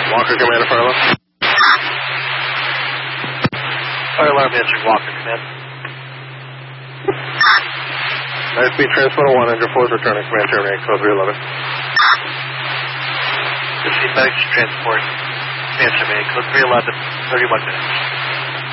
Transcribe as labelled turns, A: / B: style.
A: Walker, command, fire alarm.
B: Fire alarm answering Walker, command.
A: Nice speed transponder 1, Andrew 4 is returning, command terminate, code 311.
B: 15 medics transport, command terminate, code 311, 31 minutes.